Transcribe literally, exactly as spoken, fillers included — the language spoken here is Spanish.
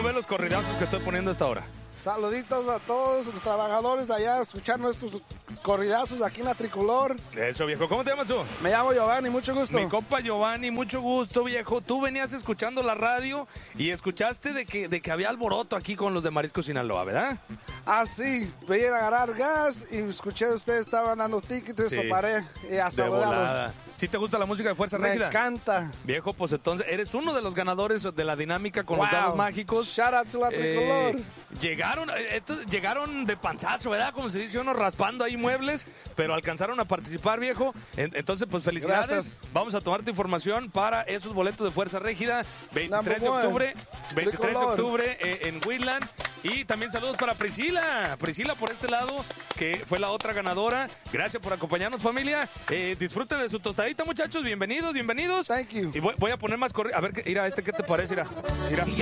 ves los corridazos que estoy poniendo hasta ahora? Saluditos a todos los trabajadores de allá escuchando estos corridazos aquí en la Tricolor. Eso, viejo. ¿Cómo te llamas tú? Me llamo Giovanni, mucho gusto. Mi compa Giovanni, mucho gusto, viejo. Tú venías escuchando la radio y escuchaste de que, de que había alboroto aquí con los de Marisco Sinaloa, ¿verdad? Ah, sí, venían a agarrar gas y escuché que ustedes estaban dando tickets, Sí. eso paré y a De saludarlos. volada. ¿Sí te gusta la música de Fuerza Me Régida? encanta. Viejo, pues entonces eres uno de los ganadores de la dinámica con Wow. los dados mágicos. Shout out to la Tricolor. Eh, llegaron, eh, estos llegaron de panzazo, ¿verdad? Como se dice uno, raspando ahí muebles, pero alcanzaron a participar, viejo. En- Entonces, pues felicidades. Gracias. Vamos a tomar tu información para esos boletos de Fuerza Régida. veintitrés de Number one. octubre. veintitrés de Tricolor. octubre eh, en Woodland. Y también saludos para Priscila. Priscila por este lado, que fue la otra ganadora. Gracias por acompañarnos, familia. Eh, disfruten de su tostadita, muchachos. Bienvenidos, bienvenidos. Thank you. Y voy, voy a poner más corrido. A ver, qué- mira, este, ¿qué te parece? Mira, mira.